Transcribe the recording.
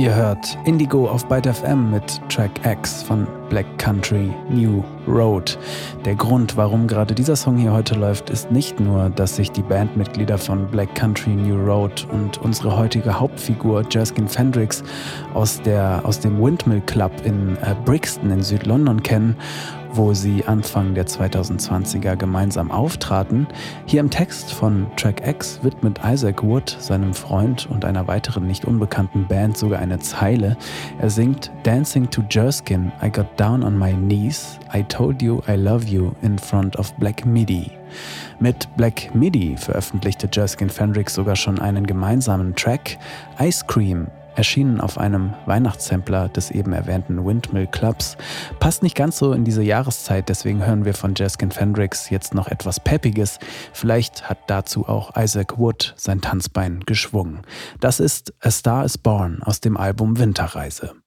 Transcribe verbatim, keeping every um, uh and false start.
Ihr hört Indigo auf Byte F M mit Track X von Black Country New Road. Der Grund, warum gerade dieser Song hier heute läuft, ist nicht nur, dass sich die Bandmitglieder von Black Country New Road und unsere heutige Hauptfigur Jerskin Fendrix aus, der, aus dem Windmill Club in äh, Brixton in Südlondon kennen, wo sie Anfang der zweitausendzwanziger gemeinsam auftraten. Hier im Text von Track X widmet Isaac Wood seinem Freund und einer weiteren nicht unbekannten Band sogar eine Zeile. Er singt Dancing to Jerskin, I got down on my knees, I told you I love you in front of Black Midi. Mit Black Midi veröffentlichte Jerskin Fendrix sogar schon einen gemeinsamen Track, Ice Cream, erschienen auf einem Weihnachtssampler des eben erwähnten Windmill Clubs. Passt nicht ganz so in diese Jahreszeit, deswegen hören wir von Jerskin Fendrix jetzt noch etwas Peppiges. Vielleicht hat dazu auch Isaac Wood sein Tanzbein geschwungen. Das ist A Star is Born aus dem Album Winterreise.